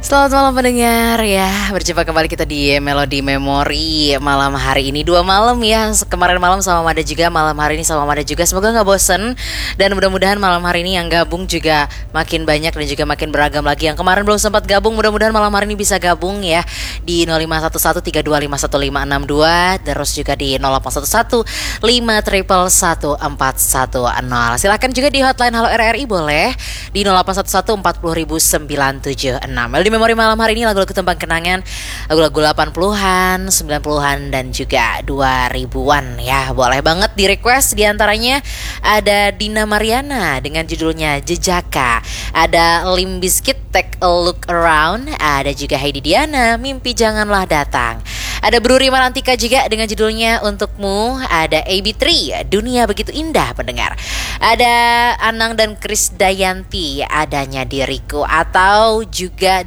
Selamat malam pendengar ya. Berjumpa kembali kita di Melody Memory malam hari ini. 2 malam ya. Kemarin malam sama Mada juga, malam hari ini sama Mada juga. Semoga gak bosen. Dan mudah-mudahan malam hari ini yang gabung juga makin banyak dan juga makin beragam lagi. Yang kemarin belum sempat gabung, mudah-mudahan malam hari ini bisa gabung ya. Di 051132515562. Terus juga di 081153114140. Silahkan juga di hotline Halo RRI boleh. Di 0811400976. Di memori malam hari ini lagu-lagu tembang kenangan, lagu-lagu 80-an, 90-an dan juga 2000-an ya. Boleh banget di request, di antaranya ada Dina Mariana dengan judulnya Jejaka, ada Limp Bizkit Take a Look Around, ada juga Heidi Diana Mimpi Janganlah Datang. Ada Bruri Marantika juga dengan judulnya Untukmu. Ada AB3 Dunia Begitu Indah pendengar. Ada Anang dan Krisdayanti adanya Diriku, atau juga